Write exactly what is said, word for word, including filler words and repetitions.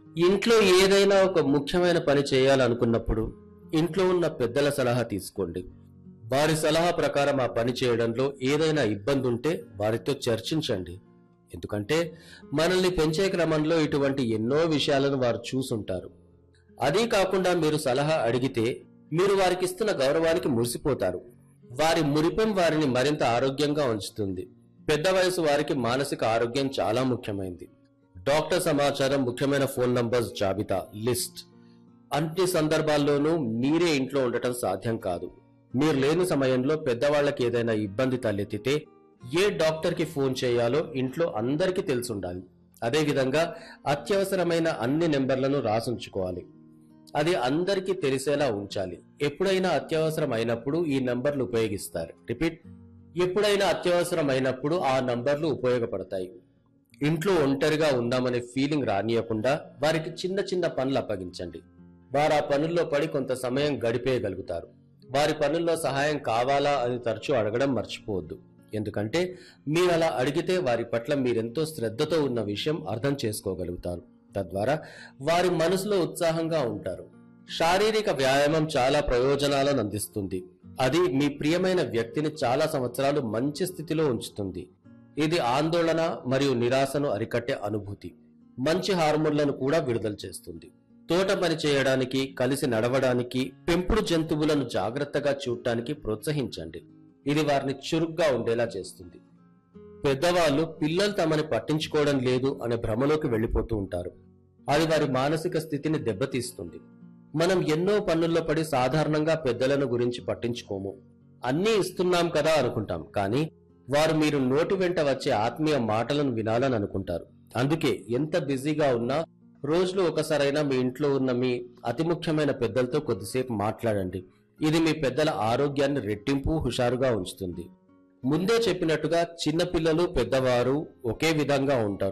ఇంట్లో ఏదైనా ఒక ముఖ్యమైన పని చేయాలనుకున్నప్పుడు ఇంట్లో ఉన్న పెద్దల సలహా తీసుకోండి. వారి సలహా ప్రకారం ఆ పని చేయడంలో ఏదైనా ఇబ్బంది ఉంటే వారితో చర్చించండి. ఎందుకంటే మనల్ని పెంచే క్రమంలో ఇటువంటి ఎన్నో విషయాలను వారు చూసుంటారు. అదీ కాకుండా మీరు సలహా అడిగితే మీరు వారికిస్తున్న గౌరవానికి మురిసిపోతారు. వారి మురిపెం వారిని మరింత ఆరోగ్యంగా ఉంచుతుంది. పెద్ద వయసు వారికి మానసిక ఆరోగ్యం చాలా ముఖ్యమైనది. డాక్టర్ సమాచారం, ముఖ్యమైన ఫోన్ నంబర్స్ జాబితా లిస్ట్ అన్ని సందర్భాల్లోనూ మీరే ఇంట్లో ఉండటం సాధ్యం కాదు. మీరు లేని సమయంలో పెద్దవాళ్లకు ఏదైనా ఇబ్బంది తలెత్తితే ఏ డాక్టర్కి ఫోన్ చేయాలో ఇంట్లో అందరికీ తెలుసుండాలి. అదేవిధంగా అత్యవసరమైన అన్ని నెంబర్లను రాసుంచుకోవాలి. అది అందరికీ తెలిసేలా ఉంచాలి. ఎప్పుడైనా అత్యవసరం అయినప్పుడు ఈ నంబర్లు ఉపయోగిస్తారు. రిపీట్, ఎప్పుడైనా అత్యవసరం అయినప్పుడు ఆ నంబర్లు ఉపయోగపడతాయి. ఇంట్లో ఒంటరిగా ఉన్నామనే ఫీలింగ్ రానియకుండా వారికి చిన్న చిన్న పనులు అప్పగించండి. వారు ఆ పనుల్లో పడి కొంత సమయం గడిపేయగలుగుతారు. వారి పనుల్లో సహాయం కావాలా అని తరచూ అడగడం మర్చిపోవద్దు. ఎందుకంటే మీరు అలా అడిగితే వారి పట్ల మీరెంతో శ్రద్ధతో ఉన్న విషయం అర్థం చేసుకోగలుగుతారు. తద్వారా వారి మనసులో ఉత్సాహంగా ఉంటారు. శారీరక వ్యాయామం చాలా ప్రయోజనాలను అందిస్తుంది. అది మీ ప్రియమైన వ్యక్తిని చాలా సంవత్సరాలు మంచి స్థితిలో ఉంచుతుంది. ఇది ఆందోళన మరియు నిరాశను అరికట్టే అనుభూతి. మంచి హార్మోన్లను కూడా విడుదల చేస్తుంది. తోట పని చేయడానికి, కలిసి నడవడానికి, పెంపుడు జంతువులను జాగ్రత్తగా చూడటానికి ప్రోత్సహించండి. ఇది వారిని చురుగ్గా ఉండేలా చేస్తుంది. పెద్దవాళ్ళు పిల్లలు తమని పట్టించుకోవడం లేదు అనే భ్రమలోకి వెళ్లిపోతూ ఉంటారు. అది వారి మానసిక స్థితిని దెబ్బతీస్తుంది. మనం ఎన్నో పనుల్లో పడి సాధారణంగా పెద్దలను గురించి పట్టించుకోము. అన్నీ ఇస్తున్నాం కదా అనుకుంటాం. కానీ వారు మీరు నోటి వెంట వచ్చే ఆత్మీయ మాటలను వినాలని అనుకుంటారు. అందుకే ఎంత బిజీగా ఉన్నా రోజులో ఒకసారైనా మీ ఇంట్లో ఉన్న మీ అతి ముఖ్యమైన పెద్దలతో కొద్దిసేపు మాట్లాడండి. ఇది మీ పెద్దల ఆరోగ్యాన్ని రెట్టింపు, హుషారుగా ఉంచుతుంది. ముందే చెప్పినట్టుగా చిన్నపిల్లలు, పెద్దవారు ఒకే విధంగా ఉంటారు.